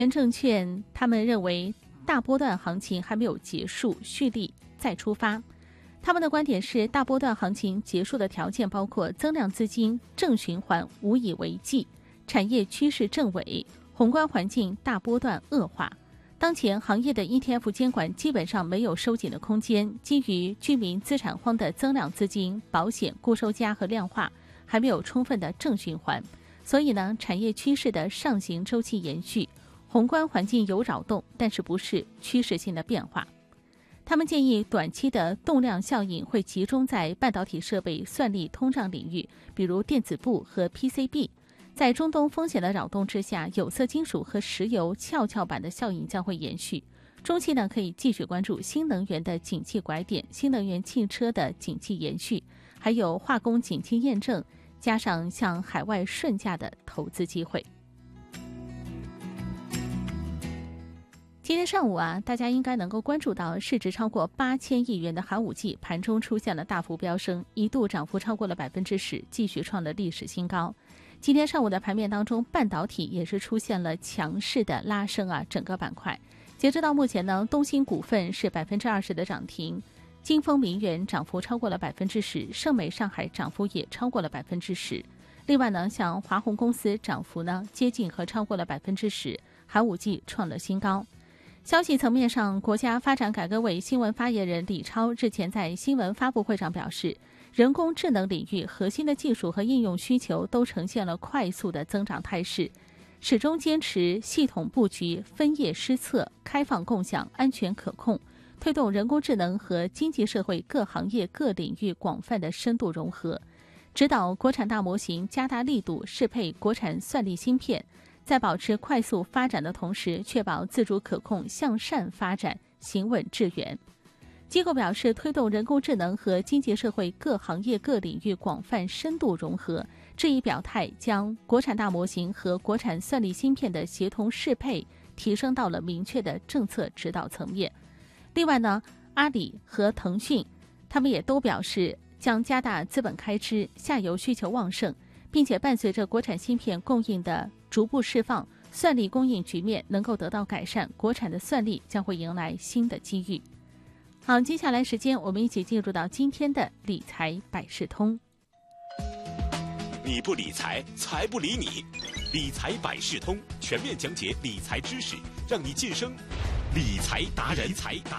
元证券他们认为大波段行情还没有结束，蓄力再出发。他们的观点是，大波段行情结束的条件包括增量资金正循环无以为继，产业趋势正轨，宏观环境大波段恶化。当前行业的 ETF 监管基本上没有收紧的空间，基于居民资产荒的增量资金、保险、固收加和量化还没有充分的正循环，所以呢，产业趋势的上行周期延续，宏观环境有扰动，但是不是趋势性的变化。他们建议短期的动量效应会集中在半导体设备、算力通胀领域，比如电子部和 PCB。在中东风险的扰动之下，有色金属和石油跷跷板的效应将会延续。中期呢，可以继续关注新能源的景气拐点、新能源汽车的景气延续，还有化工景气验证，加上向海外顺价的投资机会。今天上午大家应该能够关注到市值超过8000亿元的寒武纪盘中出现了大幅飙升，一度涨幅超过了10%，继续创了历史新高。今天上午的盘面当中，半导体也是出现了强势的拉升整个板块。截止到目前呢，东兴股份是20%的涨停，金丰明源涨幅超过了10%，盛美上海涨幅也超过了10%。另外呢，像华虹公司涨幅呢接近和超过了10%，寒武纪创了新高。消息层面上，国家发展改革委新闻发言人李超日前在新闻发布会上表示，人工智能领域核心的技术和应用需求都呈现了快速的增长态势，始终坚持系统布局、分业施策、开放共享、安全可控，推动人工智能和经济社会各行业各领域广泛的深度融合，指导国产大模型加大力度适配国产算力芯片，在保持快速发展的同时，确保自主可控向善发展，行稳致远。机构表示，推动人工智能和经济社会各行业各领域广泛深度融合，这一表态将国产大模型和国产算力芯片的协同适配提升到了明确的政策指导层面。另外呢，阿里和腾讯他们也都表示将加大资本开支，下游需求旺盛，并且伴随着国产芯片供应的逐步释放，算力供应局面能够得到改善，国产的算力将会迎来新的机遇。好，接下来时间我们一起进入到今天的理财百事通。 你不理财，财不理你。理财百事通全面讲解理财知识，让你晋升理财达人。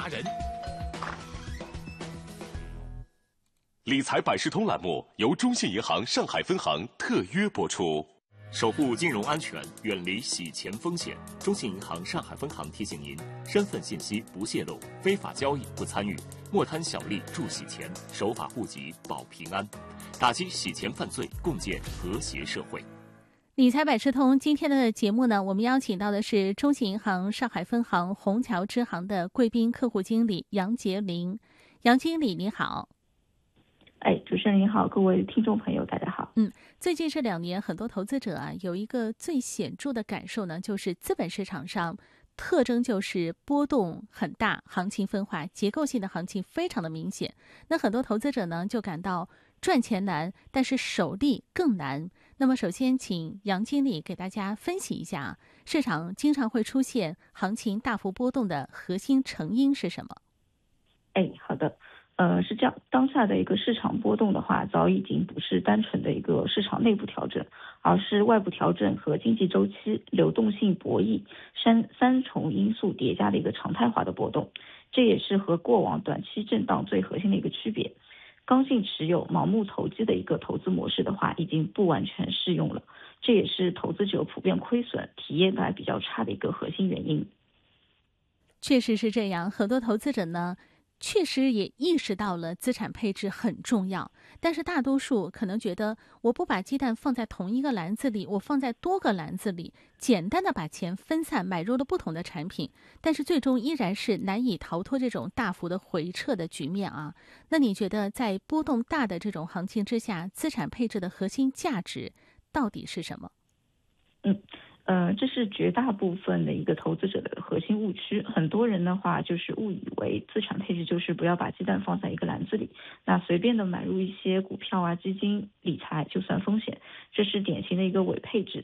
理财百事通栏目由中信银行上海分行特约播出。守护金融安全，远离洗钱风险。中信银行上海分行提醒您：身份信息不泄露，非法交易不参与，莫贪小利助洗钱，守法户籍保平安，打击洗钱犯罪，共建和谐社会。 理财百事通今天的节目呢，我们邀请到的是中信银行上海分行虹桥支行的贵宾客户经理杨杰林。杨经理你好。 主持人您好，各位听众朋友大家好。 最近这2年很多投资者有一个最显著的感受呢，就是资本市场上特征就是波动很大，行情分化，结构性的行情非常的明显。那很多投资者呢就感到赚钱难，但是守利更难。那么首先请杨经理给大家分析一下市场经常会出现行情大幅波动的核心成因是什么？ 好的。是这样，当下的一个市场波动的话，早已经不是单纯的一个市场内部调整，而是外部调整和经济周期、流动性博弈三重因素叠加的一个常态化的波动。这也是和过往短期震荡最核心的一个区别。刚性持有、盲目投机的一个投资模式的话，已经不完全适用了。这也是投资者普遍亏损、体验感比较差的一个核心原因。 确实是这样，很多投资者呢确实也意识到了资产配置很重要，但是大多数可能觉得我不把鸡蛋放在同一个篮子里，我放在多个篮子里，简单的把钱分散买入了不同的产品，但是最终依然是难以逃脱这种大幅的回撤的局面那你觉得在波动大的这种行情之下，资产配置的核心价值到底是什么？ 这是绝大部分的一个投资者的核心误区。很多人的话就是误以为资产配置就是不要把鸡蛋放在一个篮子里，那随便的买入一些股票基金理财就算风险，这是典型的一个伪配置。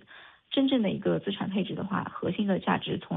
真正的一个资产配置的话，核心的价值从